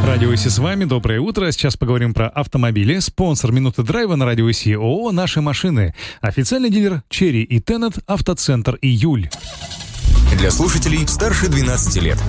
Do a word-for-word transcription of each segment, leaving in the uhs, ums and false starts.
Радио ИСИ с вами, доброе утро. Сейчас поговорим про автомобили. Спонсор «Минуты драйва» на Радио ИСИ ООО «Наши машины». Официальный дилер «Черри» и «Теннет», автоцентр «Июль». Для слушателей старше двенадцати лет.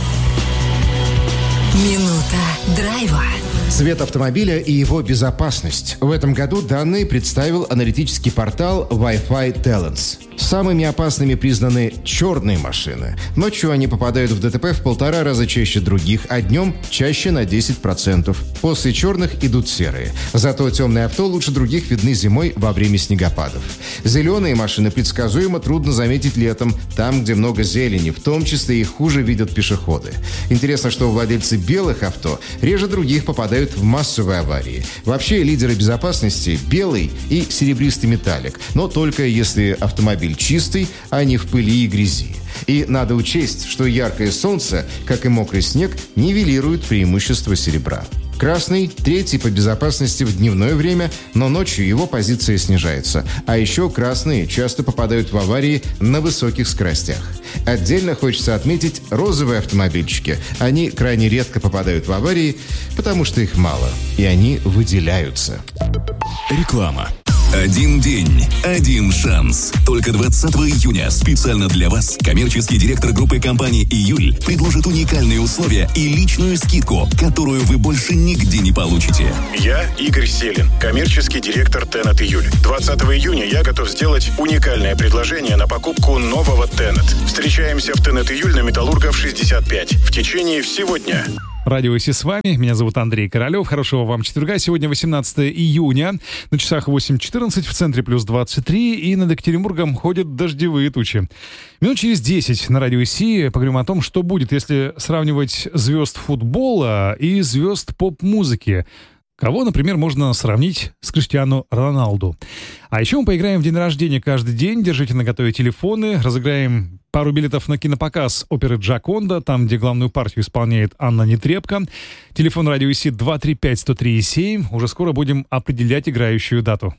Минута драйва. Цвет автомобиля и его безопасность. В этом году данные представил аналитический портал Wi-Fi Talents. Самыми опасными признаны черные машины. Ночью они попадают в ДТП в полтора раза чаще других, а днем чаще на десять процентов. После черных идут серые. Зато темные авто лучше других видны зимой во время снегопадов. Зеленые машины предсказуемо трудно заметить летом, там, где много зелени, в том числе их хуже видят пешеходы. Интересно, что владельцы белых авто реже других попадают в массовые аварии. Вообще лидеры безопасности – белый и серебристый металлик, но только если автомобиль чистый, а не в пыли и грязи. И надо учесть, что яркое солнце, как и мокрый снег, нивелирует преимущество серебра. Красный – третий по безопасности в дневное время, но ночью его позиция снижается. А еще красные часто попадают в аварии на высоких скоростях. Отдельно хочется отметить розовые автомобильчики. Они крайне редко попадают в аварии, потому что их мало, и они выделяются. Реклама. Один день, один шанс. Только двадцатого июня специально для вас коммерческий директор группы компании «Июль» предложит уникальные условия и личную скидку, которую вы больше нигде не получите. Я Игорь Селин, коммерческий директор «Теннет Июль». двадцатого июня я готов сделать уникальное предложение на покупку нового «Теннет». Встречаемся в «Теннет Июль» на Металлургов шестьдесят пять в течение всего дня. Радио ИСИ с вами, меня зовут Андрей Королев. Хорошего вам четверга. Сегодня восемнадцатого июня, на часах восемь четырнадцать, в центре плюс двадцать три, и над Екатеринбургом ходят дождевые тучи. Минут через десять на Радио ИСИ поговорим о том, что будет, если сравнивать звезд футбола и звезд поп-музыки. Кого, например, можно сравнить с Криштиану Роналду. А еще мы поиграем в день рождения каждый день. Держите наготове телефоны. Разыграем пару билетов на кинопоказ оперы «Джаконда», там, где главную партию исполняет Анна Нетребко. Телефон Радио ИСИ два три пять сто три семь. Уже скоро будем определять играющую дату.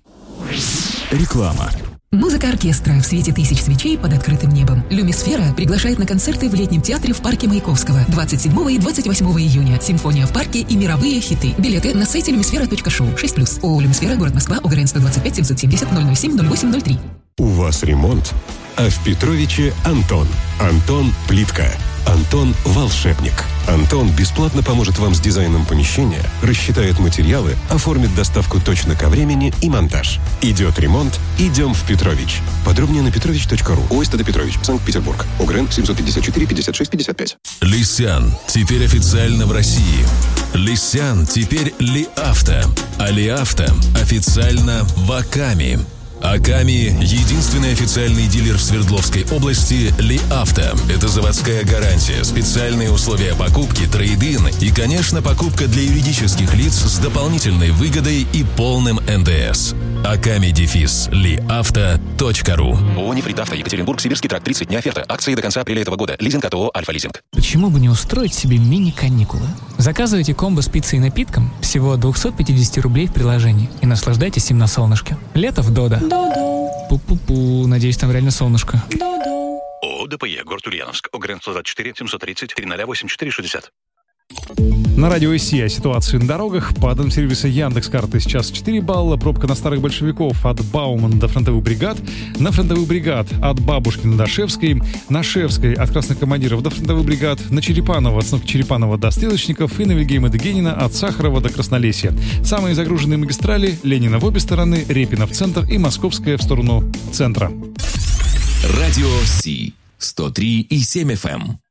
Реклама. Музыка оркестра в свете тысяч свечей под открытым небом. «Люмисфера» приглашает на концерты в летнем театре в парке Маяковского двадцать седьмого и двадцать восьмого июня. Симфония в парке и мировые хиты. Билеты на сайте люмисфера точка шоу. шесть плюс. ООО «Люмисфера», город Москва, ОГРН сто двадцать пять семьсот семьдесят ноль ноль семь ноль восемь ноль три. У вас ремонт, а в Петровиче Антон. Антон Плитка. Антон волшебник. Антон бесплатно поможет вам с дизайном помещения, рассчитает материалы, оформит доставку точно ко времени и монтаж. Идет ремонт, идем в Петрович. Подробнее на петрович точка ру. ОСТ Петрович, Санкт-Петербург. ОГРН семьсот пятьдесят четыре пятьдесят шесть пятьдесят пять. Лисян теперь официально в России. Лисян теперь Ли-Авто. А Ли-Авто официально в Аками. Аками – единственный официальный дилер в Свердловской области Ли-Авто. Это заводская гарантия, специальные условия покупки, трейд-ин и, конечно, покупка для юридических лиц с дополнительной выгодой и полным эн дэ эс. аками дефис ли авто точка ру. ООО «Нефрит Авто», Екатеринбург, Сибирский тракт, тридцать дней оферта. Акции до конца апреля этого года. Лизинг от ООО «Альфа-лизинг». Почему бы не устроить себе мини-каникулы? Заказывайте комбо с пиццей и напитком всего от двести пятьдесят рублей в приложении и наслаждайтесь им на солнышке. Лето в Додо. Додо. Пу-пу-пу, надеюсь, там реально солнышко. Додо. ООО «ДПЕ», город Ульяновск, ОГРН сто двадцать четыре семьсот тридцать три ноль восемь четыре шестьдесят. На Радио ИСИ о ситуации на дорогах. По данным сервиса Яндекс.Карты сейчас четыре балла. Пробка на Старых Большевиков от Баумана до Фронтовых бригад. На Фронтовых бригад от Бабушкина до Шевской. На Шевской от Красных командиров до Фронтовых бригад. На Черепаново от остановки Черепанова до Стрелочников. И на Вильгельма Дегенина от Сахарова до Краснолесья. Самые загруженные магистрали: Ленина в обе стороны, Репина в центр и Московская в сторону центра. Радио Си сто три и семь эф эм.